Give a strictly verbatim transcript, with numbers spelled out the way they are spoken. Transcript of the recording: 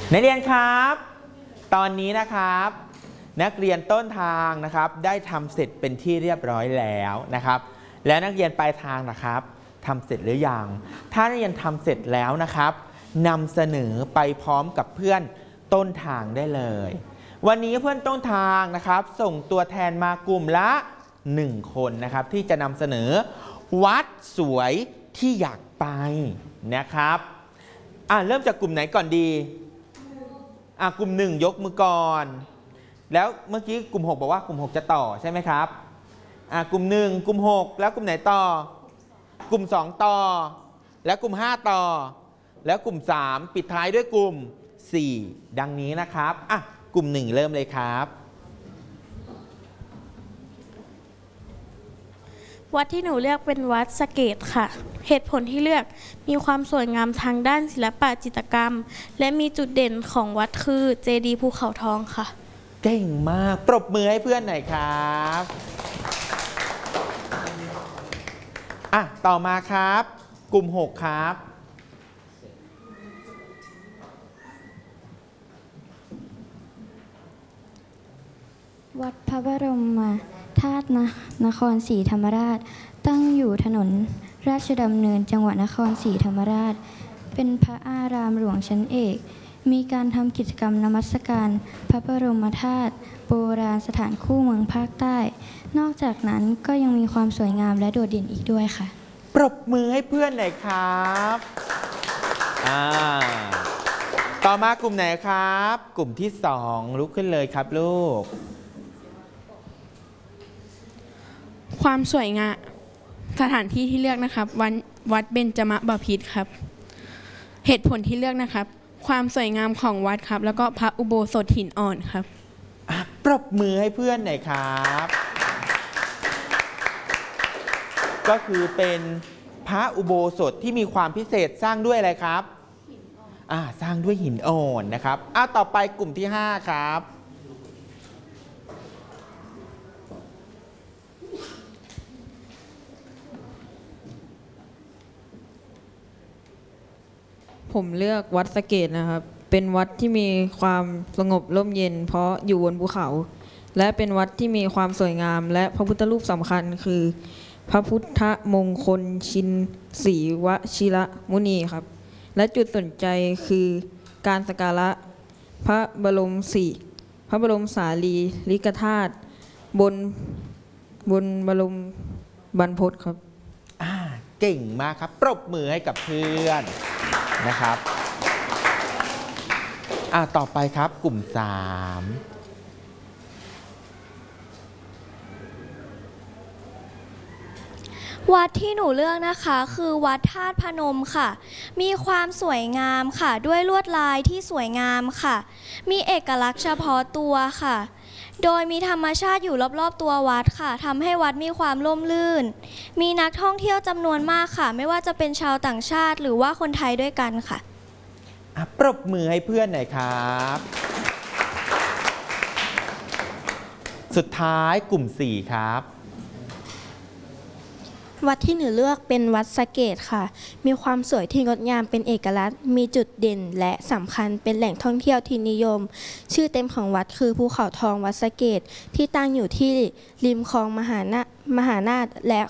นักเรียนครับตอนนี้นะครับนักเรียนต้นทางนะครับได้ทำเสร็จเป็นที่เรียบร้อยแล้วนะครับและนักเรียนปลายทางนะครับทำเสร็จหรือยังถ้านักเรียนทำเสร็จแล้วนะครับนำเสนอไปพร้อมกับเพื่อนต้นทางได้เลยวันนี้เพื่อนต้นทางนะครับส่งตัวแทนมากลุ่มละหนึ่งคนนะครับที่จะนำเสนอวัดสวยที่อยากไปนะครับอ่ะเริ่มจากกลุ่มไหนก่อนดีอ่ะกลุ่มหนึ่งยกมือก่อนแล้วเมื่อกี้กลุ่มหกบอกว่ากลุ่มหกจะต่อใช่ไหมครับอ่ะกลุ่มหนึ่งกลุ่มหกแล้วกลุ่มไหนต่อกลุ่มสองต่อแล้วกลุ่มห้าต่อแล้วกลุ่มสามปิดท้ายด้วยกลุ่มสี่ดังนี้นะครับอ่ะกลุ่มหนึ่งเริ่มเลยครับวัดที่หนูเลือกเป็นวัดสะเกดค่ะเหตุผลที่เลือกมีความสวยงามทางด้านศิลปะจิตรกรรมและมีจุดเด่นของวัดคือเจดีย์ภูเขาทองค่ะเก่งมากปรบมือให้เพื่อนหน่อยครับอ่ะต่อมาครับกลุ่มหกครับวัดพระบรมธาตุนครศรีธรรมราชตั้งอยู่ถนนราชดำเนินจังหวัดนครศรีธรรมราชเป็นพระอารามหลวงชั้นเอกมีการทำกิจกรรมนมัสการพระบรมธาตุโบราณสถานคู่เมืองภาคใต้นอกจากนั้นก็ยังมีความสวยงามและโดดเด่นอีกด้วยค่ะปรบมือให้เพื่อนหน่อยครับอ่าต่อมากลุ่มไหนครับกลุ่มที่สองลุกขึ้นเลยครับลูกความสวยงามสถานที่ที่เลือกนะครับวัดวัดเบญจมบพิตรครับเหตุผลที่เลือกนะครับความสวยงามของวัดครับแล้วก็พระอุโบสถหินอ่อนครับปรบมือให้เพื่อนหน่อยครับก็คือเป็นพระอุโบสถที่มีความพิเศษสร้างด้วยอะไรครับอ่าสร้างด้วยหินอ่อนนะครับอ่าต่อไปกลุ่มที่ห้าครับผมเลือกวัดสะเกดนะครับเป็นวัดที่มีความสงบร่มเย็นเพราะอยู่บนภูเขาและเป็นวัดที่มีความสวยงามและพระพุทธรูปสำคัญคือพระพุทธมงคลชินสีวชิระมุนีครับและจุดสนใจคือการสักการะพระบรมศรีพระบรมสารีริกธาตุบนบนบรมบรรพตครับอ่าเก่งมากครับปรบมือให้กับเพื่อนนะครับอ่าต่อไปครับกลุ่มสามวัดที่หนูเลือกนะคะคือวัดธาตุพนมค่ะมีความสวยงามค่ะด้วยลวดลายที่สวยงามค่ะมีเอกลักษณ์เฉพาะตัวค่ะโดยมีธรรมชาติอยู่รอบๆตัววัดค่ะทำให้วัดมีความร่มรื่นมีนักท่องเที่ยวจำนวนมากค่ะไม่ว่าจะเป็นชาวต่างชาติหรือว่าคนไทยด้วยกันค่ะปรบมือให้เพื่อนหน่อยครับสุดท้ายกลุ่มสี่ครับวัดที่หนูเลือกเป็นวัดสะเกดค่ะมีความสวยที่งดงามเป็นเอกลักษณ์มีจุดเด่นและสำคัญเป็นแหล่งท่องเที่ยวที่นิยมชื่อเต็มของวัดคือภูเขาทองวัดสะเกดที่ตั้งอยู่ที่ริมคลองมหานาถมหานาถและ